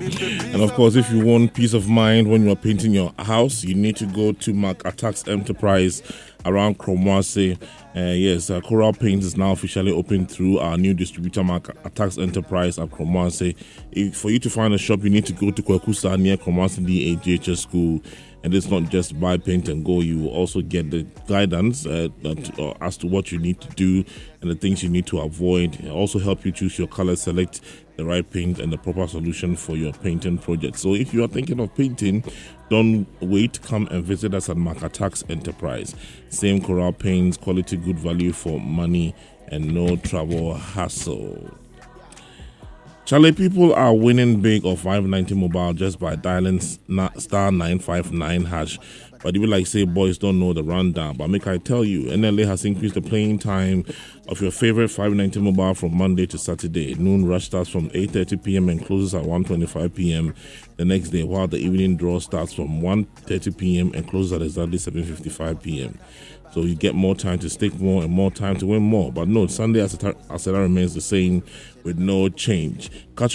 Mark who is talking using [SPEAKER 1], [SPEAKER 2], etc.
[SPEAKER 1] And of course, if you want peace of mind when you are painting your house, you need to go to Mark Attacks Enterprise around Kromwase. Yes, Coral Paint is now officially open through our new distributor, Mark Attacks Enterprise at Kromwase. For you to find a shop, you need to go to Kwakusa near Kromwase DHHS School. And it's not just buy, paint, and go. You will also get the guidance as to what you need to do and the things you need to avoid. It also help you choose your color, select the right paint and the proper solution for your painting project. So if you are thinking of painting, don't wait. Come and visit us at Mark Attacks Enterprise. Same Coral Paints, quality, good value for money, and no travel hassle. Charlie, people are winning big of 590 mobile just by dialing star 959 hash. But you will like say boys don't know the rundown. But make I tell you, NLA has increased the playing time of your favorite 590 mobile from Monday to Saturday. Noon rush starts from 8:30 p.m. and closes at 1:25 p.m. the next day, while the evening draw starts from 1:30 p.m. and closes at exactly 7:55 p.m. So you get more time to stake more and more time to win more. But no, Sunday as remains the same with no change. Catch